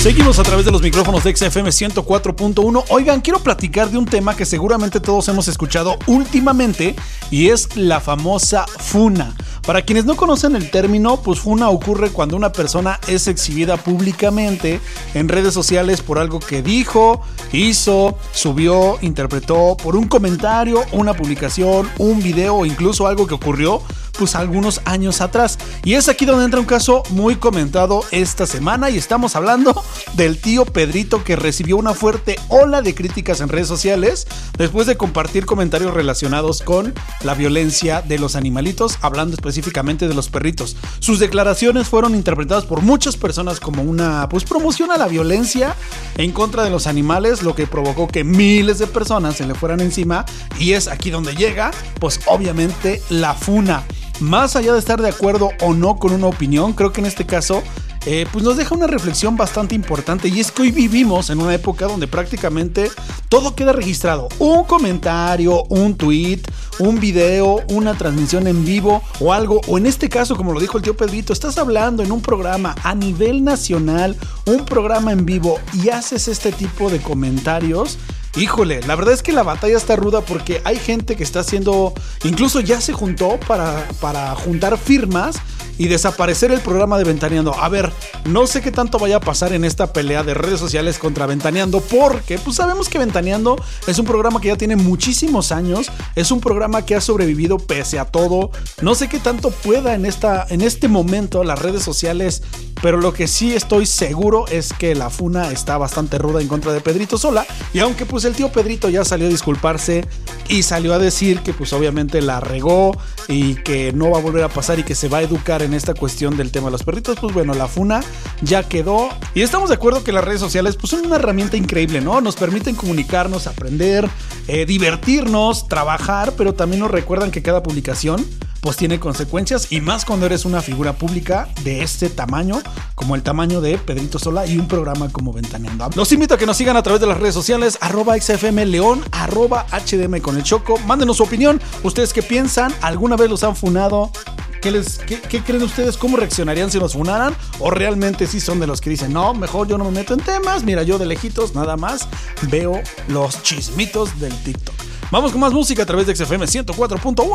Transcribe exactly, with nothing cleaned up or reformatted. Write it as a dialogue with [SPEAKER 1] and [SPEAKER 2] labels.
[SPEAKER 1] Seguimos a través de los micrófonos de X F M ciento cuatro punto uno. Oigan, quiero platicar de un tema que seguramente todos hemos escuchado últimamente y es la famosa funa. Para quienes no conocen el término, pues funa ocurre cuando una persona es exhibida públicamente en redes sociales por algo que dijo, hizo, subió, interpretó, por un comentario, una publicación, un video o incluso algo que ocurrió pues algunos años atrás. Y es aquí donde entra un caso muy comentado esta semana y estamos hablando del tío Pedrito, que recibió una fuerte ola de críticas en redes sociales después de compartir comentarios relacionados con la violencia de los animalitos, hablando específicamente de los perritos. Sus declaraciones fueron interpretadas por muchas personas como una pues promoción a la violencia en contra de los animales, lo que provocó que miles de personas se le fueran encima, y es aquí donde llega pues obviamente la funa. Más allá de estar de acuerdo o no con una opinión, creo que en este caso eh, pues nos deja una reflexión bastante importante, y es que hoy vivimos en una época donde prácticamente todo queda registrado. Un comentario, un tweet, un video, una transmisión en vivo o algo, o en este caso, como lo dijo el tío Pedrito, estás hablando en un programa a nivel nacional, un programa en vivo, y haces este tipo de comentarios. Híjole, la verdad es que la batalla está ruda porque hay gente que está haciendo, incluso ya se juntó para, para juntar firmas y desaparecer el programa de Ventaneando. A ver, no sé qué tanto vaya a pasar en esta pelea de redes sociales contra Ventaneando, porque pues sabemos que Ventaneando es un programa que ya tiene muchísimos años, es un programa que ha sobrevivido pese a todo. No sé qué tanto pueda en, esta, en este momento las redes sociales, pero lo que sí estoy seguro es que la funa está bastante ruda en contra de Pedrito Sola, y aunque pues el tío Pedrito ya salió a disculparse y salió a decir que pues obviamente la regó y que no va a volver a pasar y que se va a educar en esta cuestión del tema de los perritos, pues bueno, la funa ya quedó. Y estamos de acuerdo que las redes sociales pues son una herramienta increíble, ¿no? Nos permiten comunicarnos, aprender, eh, divertirnos, trabajar, pero también nos recuerdan que cada publicación pues tiene consecuencias, y más cuando eres una figura pública de este tamaño, como el tamaño de Pedrito Sola y un programa como Ventaneando. Los invito a que nos sigan a través de las redes sociales, arroba X F M León, arroba H D M con el Choco. Mándenos su opinión. ¿Ustedes qué piensan? ¿Alguna vez los han funado? ¿Qué, les, qué, ¿Qué creen ustedes? ¿Cómo reaccionarían si los funaran? ¿O realmente sí son de los que dicen, no, mejor yo no me meto en temas, mira, yo de lejitos nada más veo los chismitos del TikTok? Vamos con más música a través de X F M ciento cuatro punto uno.